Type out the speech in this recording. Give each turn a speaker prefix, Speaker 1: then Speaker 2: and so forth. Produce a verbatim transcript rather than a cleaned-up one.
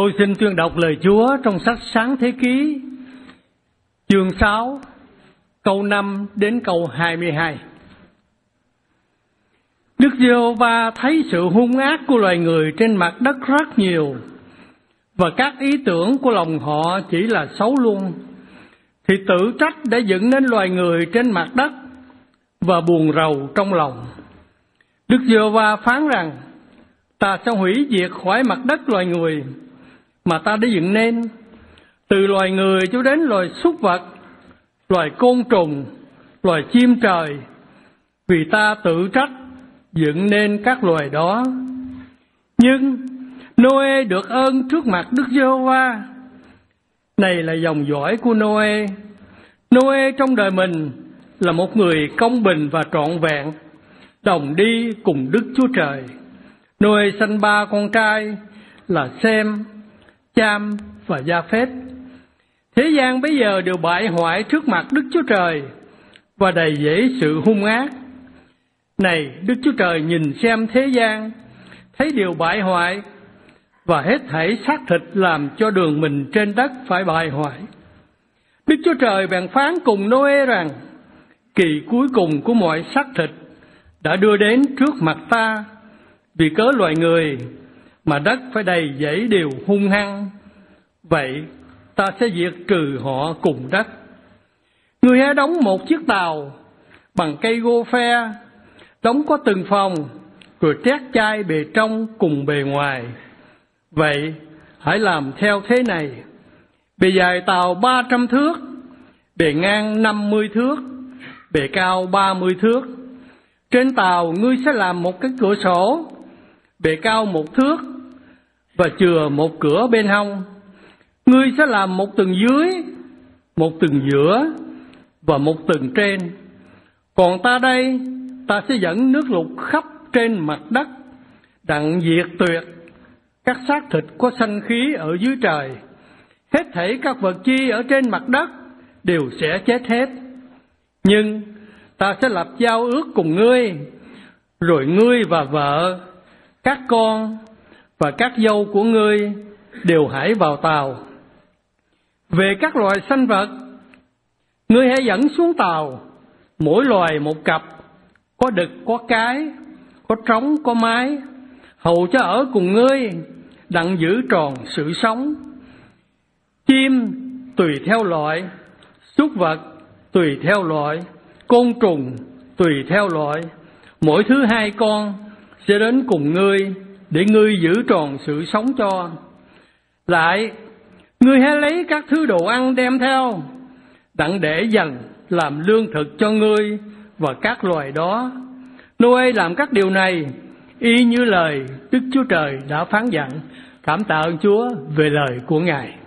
Speaker 1: Tôi xin tuyên đọc lời Chúa trong sách Sáng Thế Ký, chương sáu, câu năm đến câu hai mươi hai. Đức Giê-hô-va thấy sự hung ác của loài người trên mặt đất rất nhiều, và các ý tưởng của lòng họ chỉ là xấu luôn, thì tự trách đã dựng nên loài người trên mặt đất và buồn rầu trong lòng. Đức Giê-hô-va phán rằng: ta sẽ hủy diệt khỏi mặt đất loài người mà ta đã dựng nên, từ loài người cho đến loài súc vật, loài côn trùng, loài chim trời, vì ta tự trách dựng nên các loài đó. Nhưng Nô-ê được ơn trước mặt Đức Giê-hô-va. Này là dòng dõi của Nô-ê. Nô-ê trong đời mình là một người công bình và trọn vẹn, đồng đi cùng Đức Chúa Trời. Nô-ê sanh ba con trai là Sem, Cham và Gia-phết. Thế gian bây giờ đều bại hoại trước mặt Đức Chúa Trời và đầy dẫy sự hung ác. Này, Đức Chúa Trời nhìn xem thế gian, thấy điều bại hoại, và hết thảy xác thịt làm cho đường mình trên đất phải bại hoại. Đức Chúa Trời bèn phán cùng Nô-ê rằng: kỳ cuối cùng của mọi xác thịt đã đưa đến trước mặt ta, vì cớ loài người mà đất phải đầy dẫy điều hung hăng. Vậy ta sẽ diệt trừ họ cùng đất. Ngươi hãy đóng một chiếc tàu bằng cây gô phe, đóng có từng phòng, rồi trét chai bề trong cùng bề ngoài. Vậy hãy làm theo thế này: bề dài tàu ba trăm thước, bề ngang năm mươi thước, bề cao ba mươi thước. Trên tàu ngươi sẽ làm một cái cửa sổ, bề cao một thước, và chừa một cửa bên hông. Ngươi sẽ làm một tầng dưới, một tầng giữa, và một tầng trên. Còn ta đây, ta sẽ dẫn nước lụt khắp trên mặt đất, đặng diệt tuyệt các xác thịt có sanh khí ở dưới trời. Hết thảy các vật chi ở trên mặt đất đều sẽ chết hết. Nhưng ta sẽ lập giao ước cùng ngươi, rồi ngươi và vợ, các con và các dâu của ngươi đều hãy vào tàu. Về các loài sanh vật, ngươi hãy dẫn xuống tàu, mỗi loài một cặp, có đực có cái, có trống có mái, hầu cho ở cùng ngươi, đặng giữ tròn sự sống. Chim tùy theo loại, súc vật tùy theo loại, côn trùng tùy theo loại, mỗi thứ hai con sẽ đến cùng ngươi, để ngươi giữ tròn sự sống cho. Lại, ngươi hãy lấy các thứ đồ ăn đem theo, đặng để dành làm lương thực cho ngươi và các loài đó. Nô-ê làm các điều này y như lời Đức Chúa Trời đã phán dặn. Cảm tạ ơn Chúa về lời của Ngài.